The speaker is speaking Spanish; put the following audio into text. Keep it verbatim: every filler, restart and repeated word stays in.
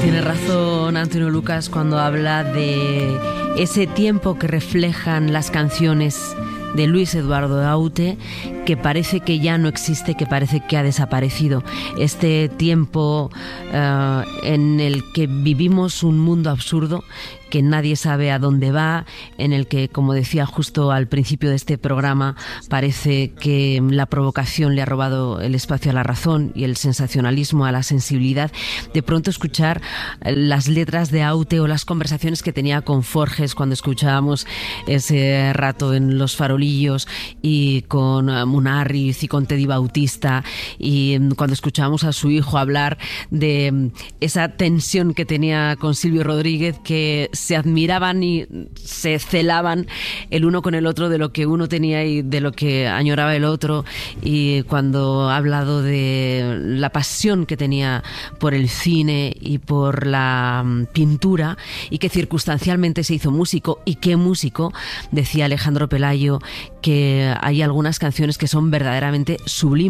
Tiene razón Antonio Lucas cuando habla de ese tiempo que reflejan las canciones de Luis Eduardo Aute, que parece que ya no existe, que parece que ha desaparecido. Este tiempo uh, en el que vivimos un mundo absurdo, que nadie sabe a dónde va, en el que, como decía justo al principio de este programa, parece que la provocación le ha robado el espacio a la razón y el sensacionalismo a la sensibilidad. De pronto escuchar las letras de Aute o las conversaciones que tenía con Forges cuando escuchábamos ese rato en Los Farolillos, y con Munarriz y con Teddy Bautista, y cuando escuchábamos a su hijo hablar de esa tensión que tenía con Silvio Rodríguez, que se admiraban y se celaban el uno con el otro de lo que uno tenía y de lo que añoraba el otro. Y cuando ha hablado de la pasión que tenía por el cine y por la pintura, y que circunstancialmente se hizo músico, y qué músico, decía Alejandro Pelayo, que hay algunas canciones que son verdaderamente sublimes.